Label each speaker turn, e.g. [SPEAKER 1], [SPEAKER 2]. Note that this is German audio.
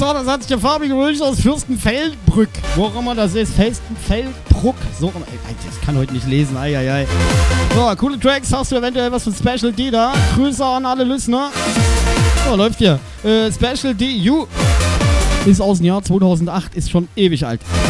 [SPEAKER 1] so, das hat sich der Fabi gewünscht aus Fürstenfeldbruck. Wo auch immer das ist. Fürstenfeldbruck. So, ich kann heute nicht lesen. Eieiei. So, coole Tracks. Hast du eventuell was von Special D da? Grüße an alle Listener. So, läuft hier. Special D, You ist aus dem Jahr 2008. Ist schon ewig alt.